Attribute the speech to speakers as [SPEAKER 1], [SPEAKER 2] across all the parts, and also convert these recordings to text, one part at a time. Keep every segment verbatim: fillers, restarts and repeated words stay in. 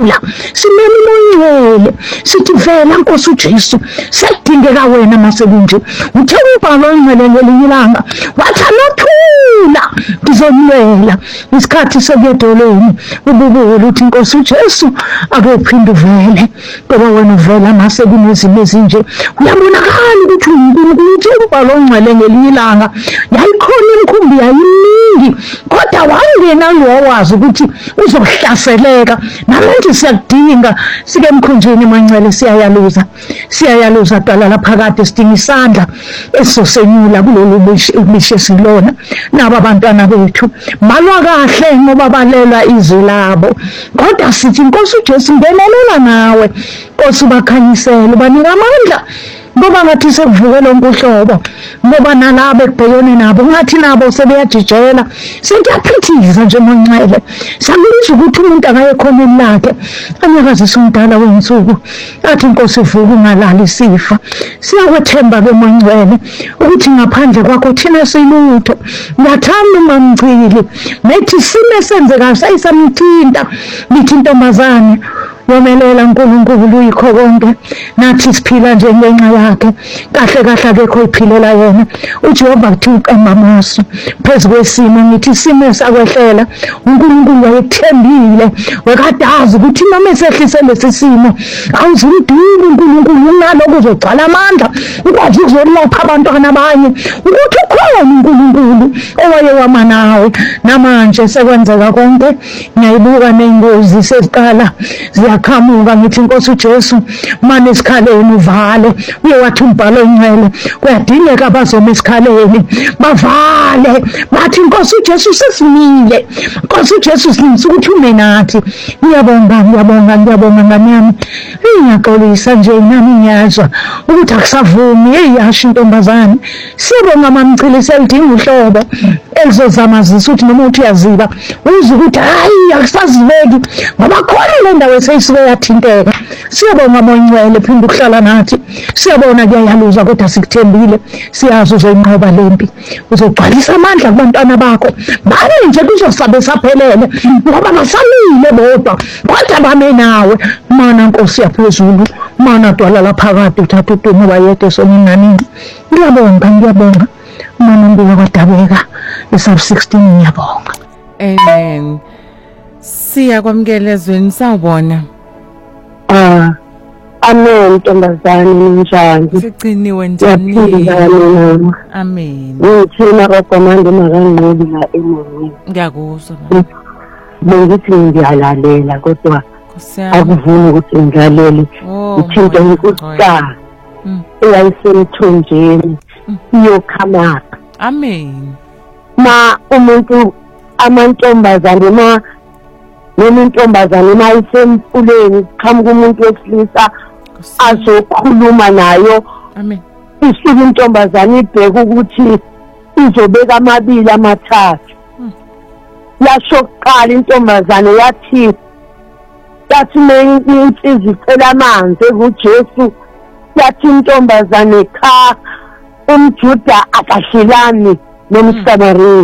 [SPEAKER 1] la simele moyele sithi vela Nkosi uJesu sekudingeka wena masekunje uthe umbhalo ongcwele ngelinye ilanga wathi anothula ngizomlela isikhathi sekuyedolweni ububulo uthi Nkosi uJesu ake uphinde uvele ngoba wena uvela mase kunezimo ezinje uyabonakala ukuthi uNkulunkulu uthe umbhalo ongcwele ngelinye ilanga yayikhona imkhumbi yayiningi kodwa wangena lo wazi ukuthi uzohlaseleka namanje siyakudinga sike emkhunjini mancele siyayaluza siyayaluza dala laphakade sidinga isandla esizosenyula kulolu bishe silona naba abantwana bethu malwa kahle ngoba balelwa izwi labo kodwa sithi Nkosi uJesu ngenelela nawe Nkosi bakhanyisele banika amandla ngoba ngathi sekuvukela umhlobo ngoba nalabo ekubhekene nabo ngathi nabo sebeyajijela sekuyaphithiza nje monxele sakulisho ukuthi umuntu akayekhoneni lakhe anyakazisa umdala wensuku athi Nkosi vuka ungalali sifa siyakwethemba ke monxele ukuthi ngaphandle kwakho thina silutho ngiyathanda umamcili methi sime senzeka sayisamthinta lithi intombazane yomelela uNkulunkulu uyikho konke nathi siphila nje ngenxa yakhe kahle kahle akekho iphilela yena uJehova kuthi uqamba amaso phezu kwesimo ngithi isimo sakwehlela uNkulunkulu wayethembile wekadazi ukuthi noma esehlise lesi simo awuzimdingi uNkulunkulu unaloko uzogcwala amandla ukwazi ukuzolapha abantwana abanye ukuthi ukhona uNkulunkulu owaye wama nawe namanje sekwenzeka konke ngiyayibuka nengozi seziqala ziyakhamuka ngithi Nkosi uJesu manje esikhaleni uvale uye wathi umbhalo ongcwele kuyadingeka abazoma esikhaleni bavale bathi Nkosi uJesu sesimile Nkosi uJesu sinisa ukuthi ume nathi ngiyabonga ngiyabonga ngiyabonga ngani yami ngiyaxolisa nje nami ngiyazwa ukuthi akusavumi eyasho intombazane siyabonga mamcili selidinga uhlobo elizozamazisa ukuthi noma uthi uyaziba uze ukuthi hayi akusazibeki ngoba khona le ndawo eseyisuke yathinteka siyabonga moncwele phinde ukuhlala nathi siyabona kuyayaluza kodwa sikuthembile siyazi uzoyinqoba lempi uzogcwalisa amandla kubantwana bakho bani nje kuzosabe saphelele ngoba basamile bodwa kodwa bame nawe mana Nkosi yaphezulu mana dwala laphakade uthatha udumo bayede soninani ngiyabonga ngiyabonga mana mbika kwadabeka esab sixteen ngiyabonga
[SPEAKER 2] amen siyakwamukela ezweni sawubona
[SPEAKER 3] ah amen ntombazane njani
[SPEAKER 2] sigciniwe njani amen
[SPEAKER 3] ngithina rokomande makanqobi la emoyeni
[SPEAKER 2] ngiyakuzwa
[SPEAKER 3] bengithi ngiyalalela kodwa akuvuni ukuthi ngilalele ngithinta inkuska eyayisemthonjeni iyokhama
[SPEAKER 2] amen
[SPEAKER 3] ma umuntu amantombazane ma noma intombazane ma isemfuleni qhamuka umuntu wesilisa azokhuluma nayo
[SPEAKER 2] amen
[SPEAKER 3] isuke intombazane ibheka ukuthi izobeka amabili amathathu yasho kuqala intombazane yathi yathi insizwa icela amanzi kuJesu yathi intombazane cha umJuda akahlelani nomSamariya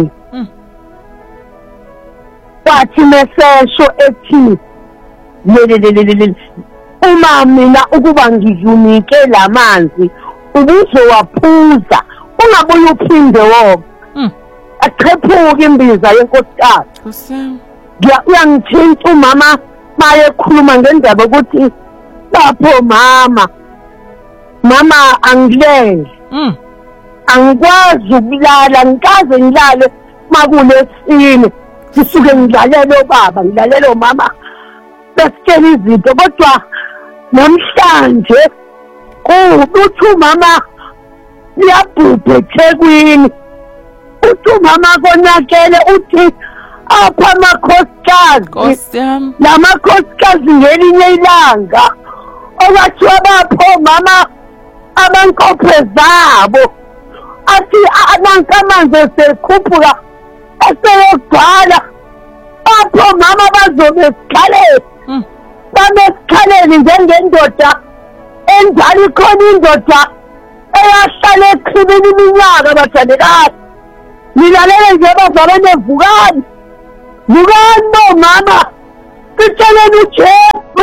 [SPEAKER 3] wathi mesesho ethi lelelelele uma mina ukuba ngizunike lamanzi ubuzowaphuza ungabuye uphinde woba aqhephuka imbiza yenkosikazi uyangithinta umama maye ekhuluma ngendaba ukuthi lapho mama mama angilele angikwazi ukulala ngikaze ngilale makulesine sisuke ngilalele obaba ngilalele umama besikele izinto kodwa namhlanje kuthi umama liyabhubha eThekwini uthi umama konakele uthi apha amakhosikazi lamakhosikazi ngelinye ilanga okwathiwa bapho mama abankophe zabo athi nansi amanzi esekhuphuka eseyogcwala apho mama bazobe esikhaleni bame esikhaleni njengendoda enjalo ikhona indoda eyahlala ekhibini iminyaka bathandekazi nilalele nje bazalwane vukani vukani bomama sitsheleni uJesu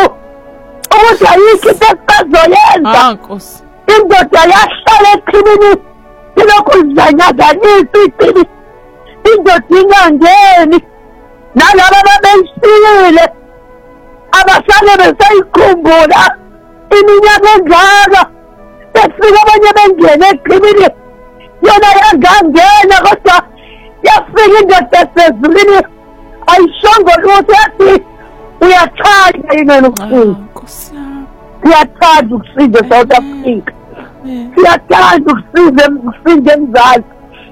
[SPEAKER 1] yenza indoda yahlala eqhibini ilokhu izanyazanisa iqhibi indoda ingangeni nalaba babeyisile abasale besayikhumbula iminyaka engaka befika abanye bengene eqhibini yona yangangena kodwa yafika indoda esezulwini ayishongo lutho yathi uyathanda yini nokusiza siyathanda ukusiza eSouth Africa siyathanda ukusiza ukusiza emzansi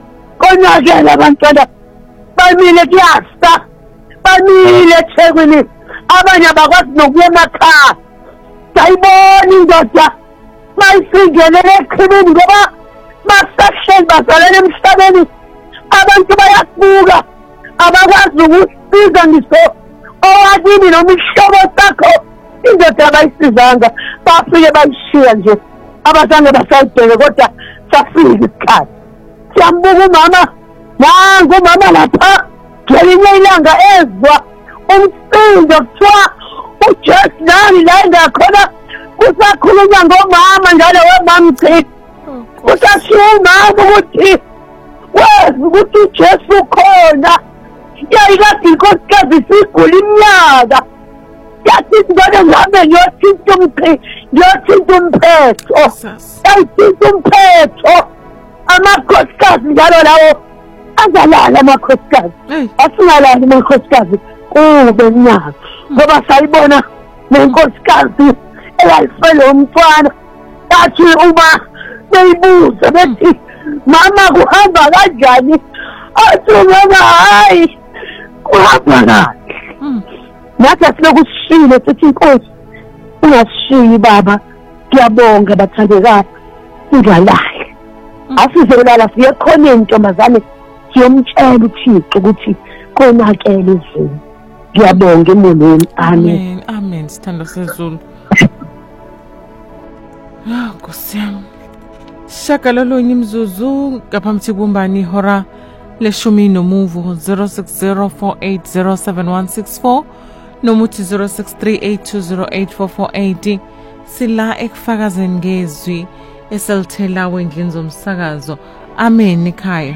[SPEAKER 1] konake labantwana bamile kuyasa bamile eThekwini abanye abakwazi nokuya emakhaya sayibona indoda mayisingenele eqhibini ngoba basahleli bazalene emhlabeni abantu bayakubuka abakwazi ukusiza ngisho owakini noma isihlobo sakho indoda abayisizanga bafike bayishiya nje abazange basayibheke kodwa safika isikhathi siyambuka umama nangu umama lapha ngelinye ilanga ezwa umsindo kuthiwa uJesu nani la engakhona kusakhulunywa ngomama njalo wemamchithi kusashiwo umama ukuthi wazi ukuthi uJesu ukhona yayikade inkosikazi isigula iminyaka yathi ngone ngihambe ngiyothinta umqhi ngiyothinta umphetho yayithinta umphetho amakhosikazi njalo lawo azalala amakhosikazi asingalali amakhosikazi kube mnyaka ngoba sayibona nenkosikazi eyayifele umfana yathi uma beyibuza bethi mama kuhamba kanjani athi mama hayi kuhamba kahle nathi asilokusishile sithi inkosi ungasishiyi baba ngiyabonga bathandekayo ungalahle asizolala siye khona intombazane siyomtshela uThixo ukuthi konakele izulu ngiyabonga emolweni amen
[SPEAKER 2] amen sithando sezulu ah kusiyami shaka lolunye imzuzu ngaphambi kumbani ihora leshumi nomuvu zero six zero four eight zero seven one six four nomuthi zero six three eight two zero eight four four eight sila ekufakazeni ngezwi eselithela wendlini zomsakazo amen ekhaya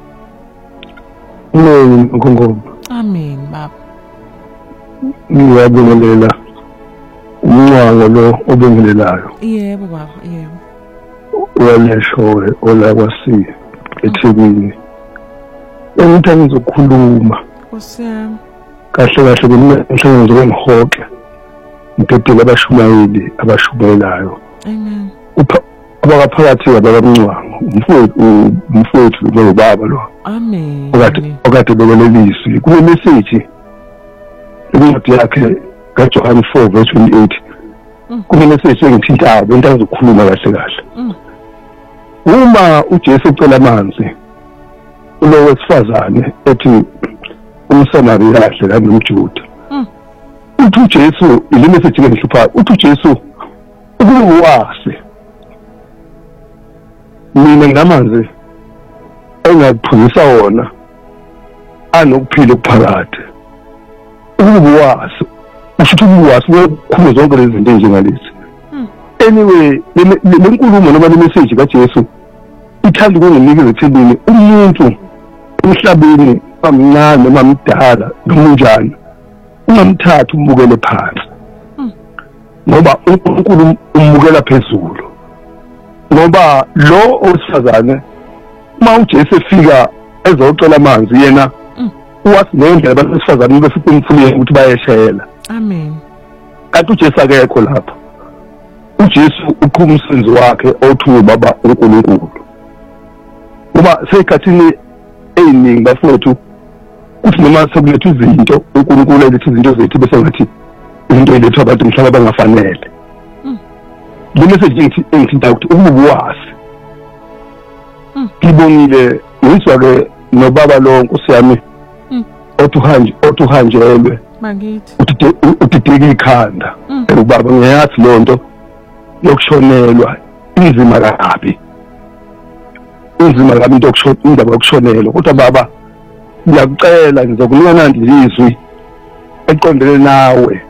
[SPEAKER 4] amen ngongoma
[SPEAKER 2] amen baba
[SPEAKER 4] ngiyabongelela umncwango lo obengelelayo
[SPEAKER 2] yebo baba yebo
[SPEAKER 4] walesho ola kwasi eThekwini engithi ngizokhuluma
[SPEAKER 2] kusiyami
[SPEAKER 4] kahle kahle kumhlangano wengihoxe ngidedela abashumayeli abashumayelayo
[SPEAKER 2] amen
[SPEAKER 4] abakaphakathi abamncwango umfowethu umfowethu lo baba lo
[SPEAKER 2] amen
[SPEAKER 4] okade okade bekwelelisi kune message incwadi yakhe kaJohn four verse twenty-eight kune message engithinta into azokhuluma kahle kahle uma uJesu ucela amanzi ulo wesifazane ethi umSamariya kahle la nomJuda uthi uJesu ile message ngihlupha uthi uJesu ukuwase mina ngamanzi engaphuzisa wona anokuphila okuphakathi ukuwase usho ukuwase ukukhulu zonke lezi zinto ezinjengalezi anyway le nkulumo noma le message kaJesu ithanda ukunginikeza ethembeni umuntu emhlabeni amncane noma mdala noma unjani ungamthatha umbukele phansi ngoba uNkulunkulu umbukela phezulu ngoba lo osifazane uma uJesu efika ezocela amanzi yena uwathi ngendlela abasifazane bese kumfuna ukuthi bayeshela
[SPEAKER 2] amen
[SPEAKER 4] kanti uJesu akekho lapha uJesu uqhuma umsebenzi wakhe othuwe baba uNkulunkulu ngoba seyikhathini eyiningi bafowethu kuthi noma sekuletha izinto uNkulunkulu eletha izinto zethu bese ngathi izinto eletha abantu mhlaba bangafanele le message ngithi engithinta ukuthi ukubuwasi ngibongile ngizwa ke nobaba lo Nkosi yami othuhanje othuhanjelwe
[SPEAKER 2] mangithi
[SPEAKER 4] utidika ikhanda ubaba ngiyathi lonto yokushonelwa inzima kabi inzima kabi into yokushona indaba yokushonelwa kodwa baba ngiyakucela ngizokunika nandi izwi eqondele nawe